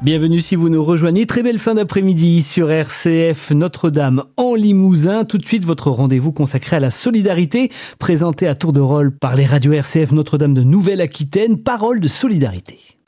Bienvenue si vous nous rejoignez. Très belle fin d'après-midi sur RCF Notre-Dame en Limousin. Tout de suite, votre rendez-vous consacré à la solidarité, présenté à tour de rôle par les radios RCF Notre-Dame de Nouvelle-Aquitaine. Parole de solidarité.